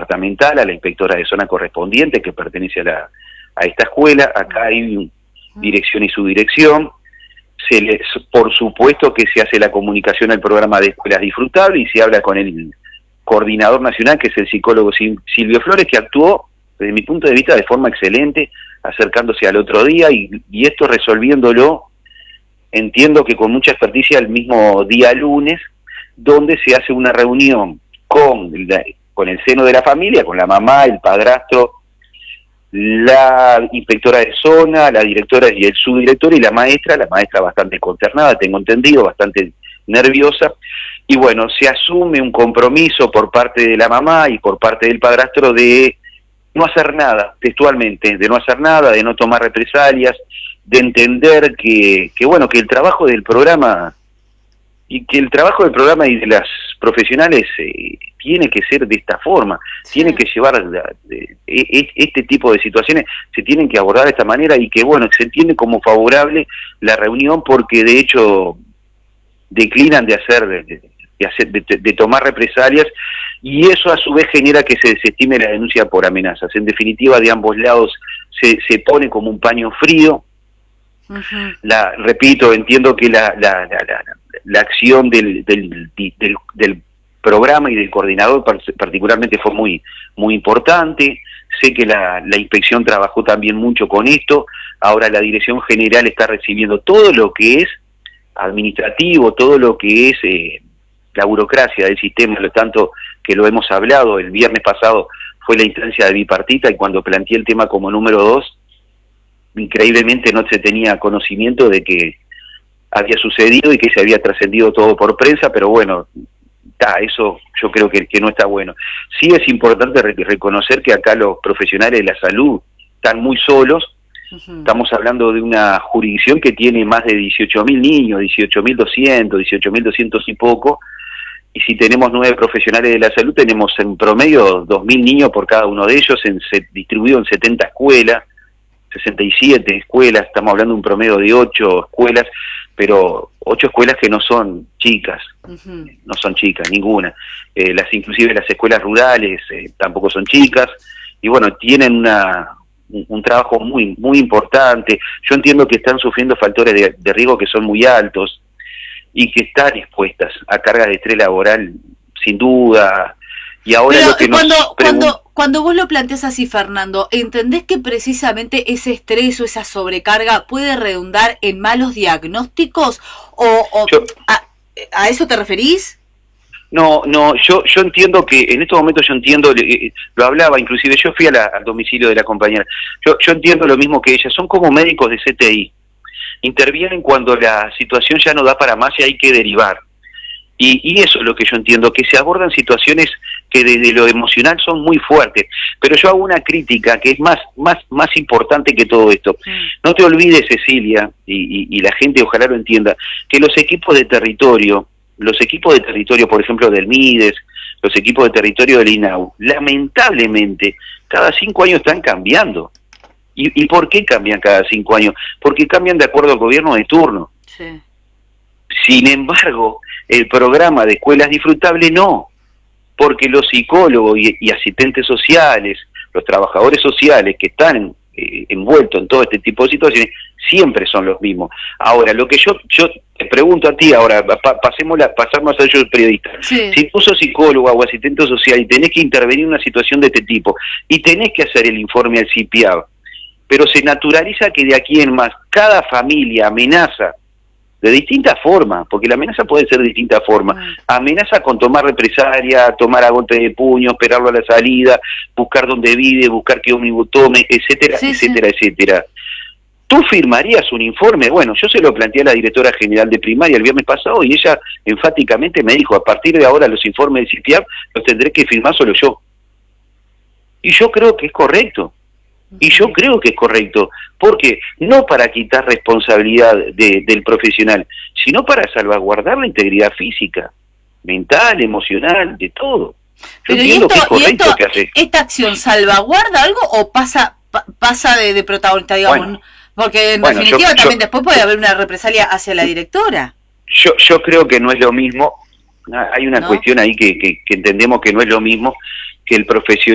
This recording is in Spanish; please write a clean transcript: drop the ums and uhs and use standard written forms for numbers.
departamental, a la inspectora de zona correspondiente que pertenece a esta escuela. Acá hay dirección y subdirección. Por supuesto que se hace la comunicación al programa de escuelas disfrutables y se habla con el coordinador nacional, que es el psicólogo Silvio Flores, que actuó, desde mi punto de vista, de forma excelente, acercándose al otro día y esto resolviéndolo, entiendo que con mucha experticia, el mismo día lunes, donde se hace una reunión con el seno de la familia, con la mamá, el padrastro, la inspectora de zona, la directora y el subdirector y la maestra bastante consternada, tengo entendido, bastante nerviosa, y bueno, se asume un compromiso por parte de la mamá y por parte del padrastro de no hacer nada, textualmente, de no hacer nada, de no tomar represalias, de entender que bueno, que el trabajo del programa y de las profesionales tiene que ser de esta forma, tiene que llevar este tipo de situaciones, se tienen que abordar de esta manera y que bueno, se entiende como favorable la reunión porque de hecho declinan de tomar represalias y eso a su vez genera que se desestime la denuncia por amenazas. En definitiva, de ambos lados se pone como un paño frío. Repito, entiendo que la acción del programa y del coordinador particularmente fue muy importante. Sé que la inspección trabajó también mucho con esto. Ahora la dirección general está recibiendo todo lo que es administrativo, todo lo que es la burocracia del sistema, lo tanto que lo hemos hablado. El viernes pasado fue la instancia de bipartita y cuando planteé el tema como número 2, increíblemente no se tenía conocimiento de que había sucedido y que se había trascendido todo por prensa, pero bueno, eso yo creo que no está bueno. Sí es importante reconocer que acá los profesionales de la salud están muy solos. Estamos hablando de una jurisdicción que tiene más de 18.000 niños, 18.200, 18.200 y poco, y si tenemos 9 profesionales de la salud, tenemos en promedio 2.000 niños por cada uno de ellos, distribuidos en 70 escuelas, 67 escuelas, estamos hablando de un promedio de 8 escuelas, pero 8 escuelas que no son chicas, no son chicas, ninguna. Inclusive las escuelas rurales tampoco son chicas, y bueno, tienen un trabajo muy importante. Yo entiendo que están sufriendo factores de riesgo que son muy altos y que están expuestas a cargas de estrés laboral, sin duda. Y ahora pero lo que cuando vos lo planteás así, Fernando, ¿entendés que precisamente ese estrés o esa sobrecarga puede redundar en malos diagnósticos? ¿A eso te referís? No, yo entiendo que en estos momentos lo hablaba, inclusive yo fui al domicilio de la compañera, yo entiendo lo mismo que ella, son como médicos de CTI, intervienen cuando la situación ya no da para más y hay que derivar, y eso es lo que yo entiendo, que se abordan situaciones que desde lo emocional son muy fuertes, pero yo hago una crítica que es más importante que todo esto. No te olvides, Cecilia, y la gente ojalá lo entienda, que los equipos de territorio, por ejemplo, del MIDES, los equipos de territorio del INAU, lamentablemente, cada 5 años están cambiando. ¿Y por qué cambian cada 5 años? Porque cambian de acuerdo al gobierno de turno. Sí. Sin embargo, el programa de escuelas disfrutables no, porque los psicólogos y asistentes sociales, los trabajadores sociales que están envueltos en todo este tipo de situaciones, siempre son los mismos. Ahora, lo que yo te pregunto a ti ahora, pasamos a ser yo el periodista. Sí. Si vos sos psicólogo o asistente social y tenés que intervenir en una situación de este tipo, y tenés que hacer el informe al CIPIAB, pero se naturaliza que de aquí en más, cada familia amenaza de distintas formas, porque la amenaza puede ser de distintas formas. Amenaza con tomar represalia, tomar a golpe de puño, esperarlo a la salida, buscar dónde vive, buscar qué ómnibus tome, etcétera, etcétera. ¿Tú firmarías un informe? Bueno, yo se lo planteé a la directora general de primaria el viernes pasado y ella enfáticamente me dijo, a partir de ahora los informes de CIPIAB los tendré que firmar solo yo. Y yo creo que es correcto. Porque no para quitar responsabilidad del profesional, sino para salvaguardar la integridad física, mental, emocional, de todo. Yo entiendo que es correcto que hace. ¿Esta acción salvaguarda algo o pasa de protagonista, digamos? Bueno, porque en definitiva también después puede haber una represalia hacia la directora. Yo creo que no es lo mismo. Hay una cuestión ahí que entendemos que no es lo mismo que el profesional